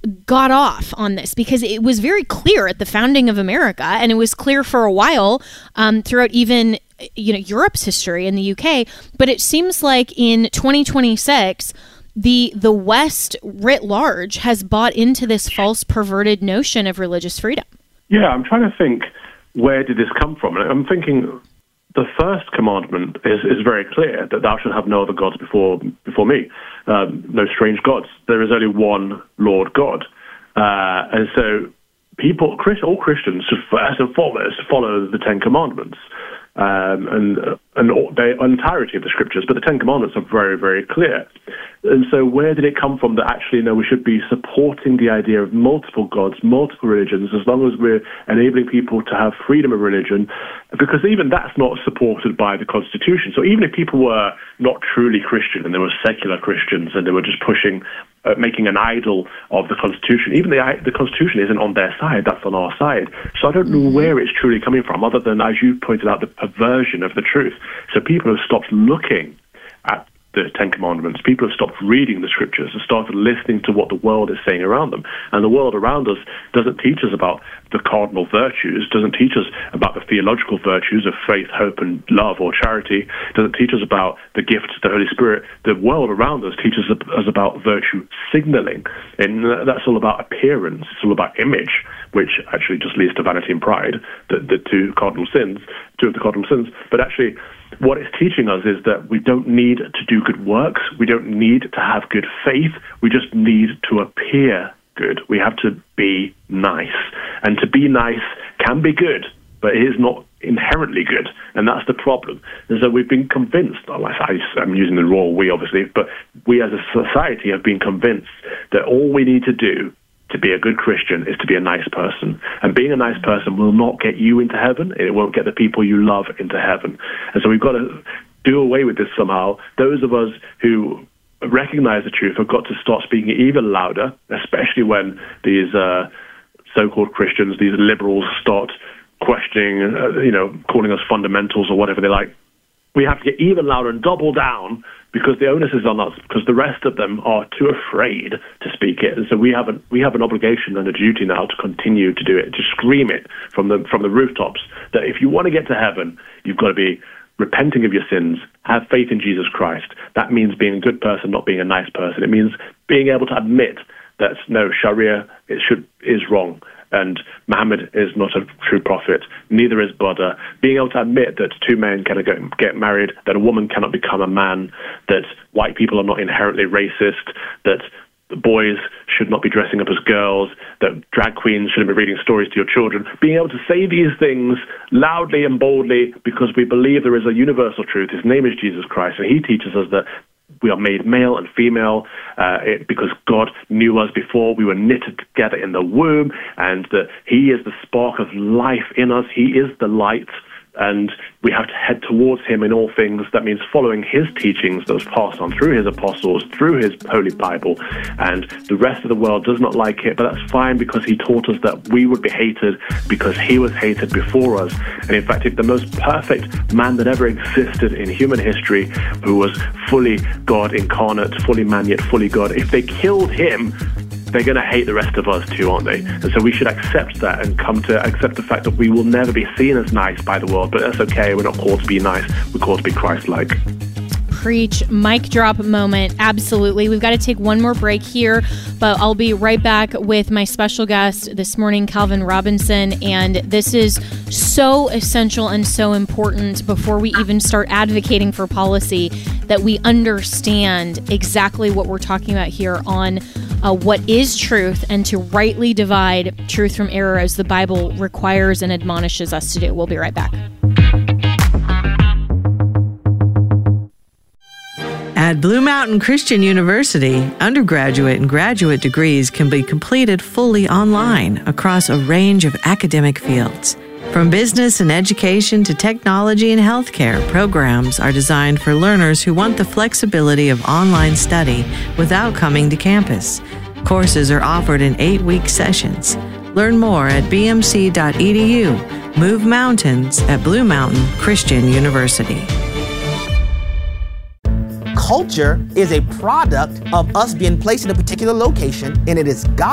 got off on this, because it was very clear at the founding of America, and it was clear for a while throughout even Europe's history in the UK. But it seems like in 2026, the West writ large has bought into this false, perverted notion of religious freedom. Yeah, I'm trying to think, where did this come from? And I'm thinking the first commandment is very clear, that thou shalt have no other gods before me, no strange gods. There is only one Lord God. And so all Christians should first and foremost follow the Ten Commandments. And the entirety of the scriptures, but the Ten Commandments are very, very clear. And so where did it come from that actually, we should be supporting the idea of multiple gods, multiple religions, as long as we're enabling people to have freedom of religion? Because even that's not supported by the Constitution. So even if people were not truly Christian and they were secular Christians and they were just making an idol of the Constitution, even the Constitution isn't on their side, that's on our side. So I don't know where it's truly coming from, other than, as you pointed out, the perversion of the truth. So people have stopped looking at the Ten Commandments. People have stopped reading the scriptures and started listening to what the world is saying around them. And the world around us doesn't teach us about the cardinal virtues, doesn't teach us about the theological virtues of faith, hope, and love, or charity, doesn't teach us about the gifts of the Holy Spirit. The world around us teaches us about virtue signaling, and that's all about appearance. It's all about image, which actually just leads to vanity and pride, the two of the cardinal sins. But actually, what it's teaching us is that we don't need to do good works. We don't need to have good faith. We just need to appear good. We have to be nice. And to be nice can be good, but it is not inherently good. And that's the problem. And so we've been convinced, I'm using the royal we, obviously, but we as a society have been convinced that all we need to do to be a good Christian is to be a nice person. And being a nice person will not get you into heaven. It won't get the people you love into heaven. And so we've got to do away with this somehow. Those of us who recognize the truth have got to start speaking even louder, especially when these so-called Christians, these liberals, start questioning, calling us fundamentals or whatever they like. We have to get even louder and double down, because the onus is on us, because the rest of them are too afraid to speak it. And so we have an obligation and a duty now to continue to do it, to scream it from the rooftops, that if you want to get to heaven, you've got to be repenting of your sins, have faith in Jesus Christ. That means being a good person, not being a nice person. It means being able to admit that, no, Sharia is wrong, and Muhammad is not a true prophet, neither is Buddha. Being able to admit that two men cannot get married, that a woman cannot become a man, that white people are not inherently racist, that boys should not be dressing up as girls, that drag queens shouldn't be reading stories to your children. Being able to say these things loudly and boldly because we believe there is a universal truth. His name is Jesus Christ, and he teaches us that we are made male and female because God knew us before we were knitted together in the womb, and that he is the spark of life in us. He is the light, and we have to head towards him in all things. That means following his teachings that was passed on through his apostles, through his holy Bible. And the rest of the world does not like it, but that's fine, because he taught us that we would be hated because he was hated before us. And in fact, if the most perfect man that ever existed in human history, who was fully God incarnate, fully man yet fully God, if they killed him, they're going to hate the rest of us too, aren't they? And so we should accept that and come to accept the fact that we will never be seen as nice by the world, but that's okay. We're not called to be nice. We're called to be Christ-like. Preach. Mic drop moment. Absolutely. We've got to take one more break here, but I'll be right back with my special guest this morning, Calvin Robinson. And this is so essential and so important before we even start advocating for policy, that we understand exactly what we're talking about here on what is truth, and to rightly divide truth from error as the Bible requires and admonishes us to do. We'll be right back. At Blue Mountain Christian University, undergraduate and graduate degrees can be completed fully online across a range of academic fields. From business and education to technology and healthcare, programs are designed for learners who want the flexibility of online study without coming to campus. Courses are offered in 8-week sessions. Learn more at bmc.edu. Move mountains at Blue Mountain Christian University. Culture is a product of us being placed in a particular location, and it is God